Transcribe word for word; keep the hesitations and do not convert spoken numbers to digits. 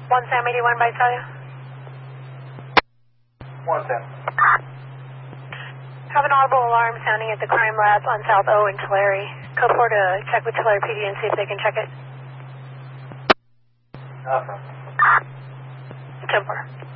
one Sam eighty-one by Celia. one Sam. Have an audible alarm sounding at the crime lab on South O in Tulare. Code four to check with Tulare P D and see if they can check it. Awesome. ten four.